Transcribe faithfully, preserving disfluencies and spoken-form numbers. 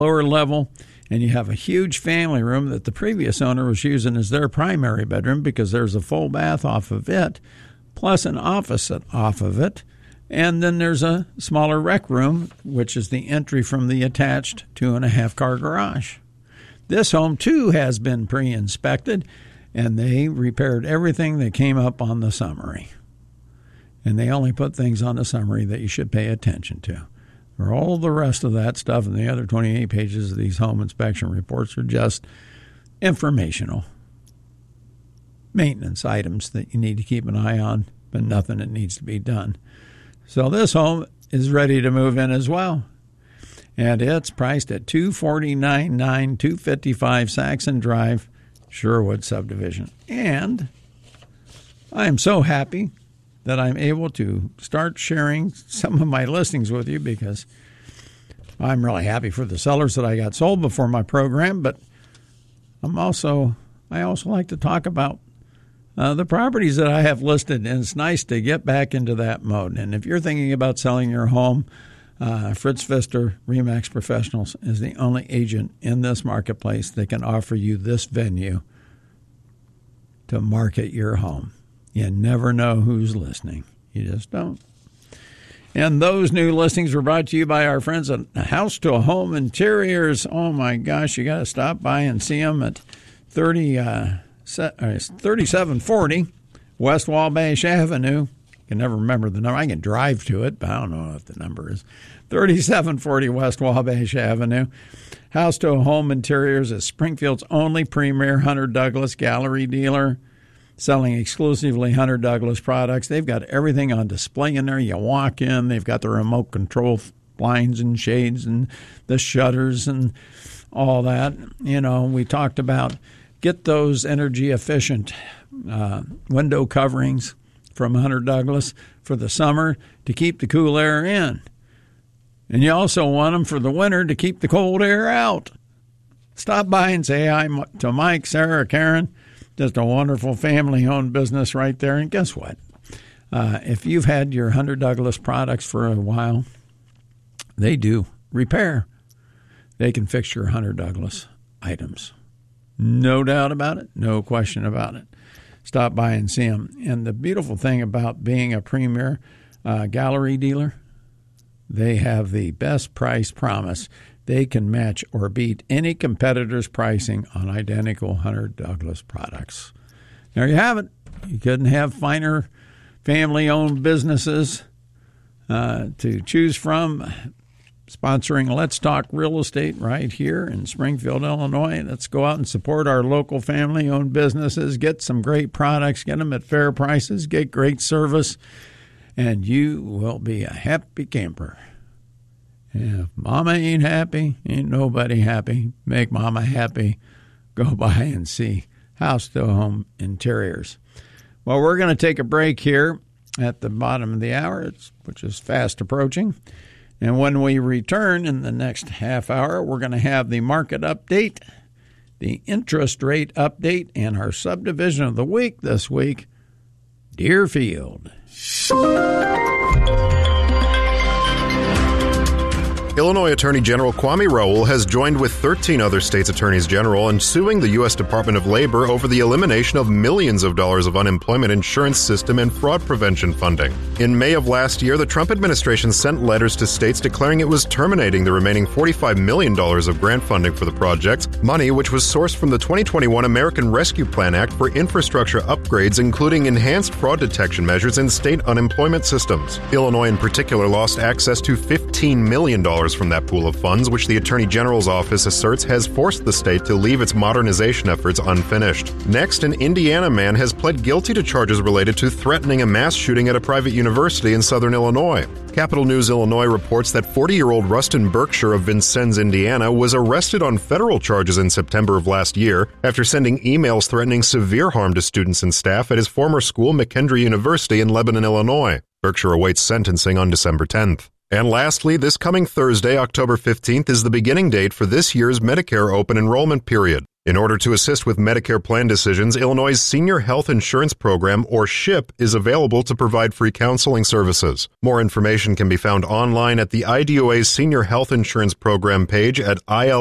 lower level, and you have a huge family room that the previous owner was using as their primary bedroom because there's a full bath off of it, plus an office off of it. And then there's a smaller rec room, which is the entry from the attached two-and-a-half-car garage. This home, too, has been pre-inspected, and they repaired everything that came up on the summary. And they only put things on the summary that you should pay attention to. For all the rest of that stuff and the other twenty-eight pages of these home inspection reports are just informational maintenance items that you need to keep an eye on, but nothing that needs to be done. So this home is ready to move in as well. And it's priced at two hundred forty-nine thousand nine hundred, two fifty-five Saxon Drive, Sherwood subdivision. And I am so happy that I'm able to start sharing some of my listings with you because I'm really happy for the sellers that I got sold before my program, but I'm also I also like to talk about Uh, the properties that I have listed, and it's nice to get back into that mode. And if you're thinking about selling your home, uh, Fritz Pfister, RE/MAX Professionals, is the only agent in this marketplace that can offer you this venue to market your home. You never know who's listening. You just don't. And those new listings were brought to you by our friends at House to Home Interiors. Oh, my gosh, you got to stop by and see them at thirty... Uh, thirty-seven forty West Wabash Avenue. I can never remember the number. I can drive to it, but I don't know what the number is. thirty-seven forty West Wabash Avenue. House to Home Interiors is Springfield's only premier Hunter Douglas gallery dealer, selling exclusively Hunter Douglas products. They've got everything on display in there. You walk in, they've got the remote control blinds and shades and the shutters and all that. You know, we talked about get those energy-efficient uh, window coverings from Hunter Douglas for the summer to keep the cool air in. And you also want them for the winter to keep the cold air out. Stop by and say hi to Mike, Sarah, Karen. Just a wonderful family-owned business right there. And guess what? Uh, if you've had your Hunter Douglas products for a while, they do repair. They can fix your Hunter Douglas items. No doubt about it. No question about it. Stop by and see them. And the beautiful thing about being a premier uh, gallery dealer, they have the best price promise. They can match or beat any competitor's pricing on identical Hunter Douglas products. There you have it. You couldn't have finer family-owned businesses uh, to choose from. Sponsoring Let's Talk Real Estate right here in Springfield, Illinois. Let's go out and support our local family-owned businesses, get some great products, get them at fair prices, get great service, and you will be a happy camper. If mama ain't happy, ain't nobody happy. Make mama happy. Go by and see House to Home Interiors. Well, we're going to take a break here at the bottom of the hour, which is fast approaching. And when we return in the next half hour, we're going to have the market update, the interest rate update, and our subdivision of the week this week, Deerfield. Illinois Attorney General Kwame Raoul has joined with thirteen other states' attorneys general in suing the U S Department of Labor over the elimination of millions of dollars of unemployment insurance system and fraud prevention funding. In May of last year, the Trump administration sent letters to states declaring it was terminating the remaining forty-five million dollars of grant funding for the project, money which was sourced from the twenty twenty-one American Rescue Plan Act for infrastructure upgrades, including enhanced fraud detection measures in state unemployment systems. Illinois in particular lost access to fifteen million dollars from that pool of funds, which the Attorney General's office asserts has forced the state to leave its modernization efforts unfinished. Next, an Indiana man has pled guilty to charges related to threatening a mass shooting at a private university in southern Illinois. Capital News Illinois reports that forty-year-old Rustin Berkshire of Vincennes, Indiana, was arrested on federal charges in September of last year after sending emails threatening severe harm to students and staff at his former school, McKendree University in Lebanon, Illinois. Berkshire awaits sentencing on December tenth. And lastly, this coming Thursday, October fifteenth, is the beginning date for this year's Medicare open enrollment period. In order to assist with Medicare plan decisions, Illinois' Senior Health Insurance Program, or SHIP, is available to provide free counseling services. More information can be found online at the I D O A's Senior Health Insurance Program page at I L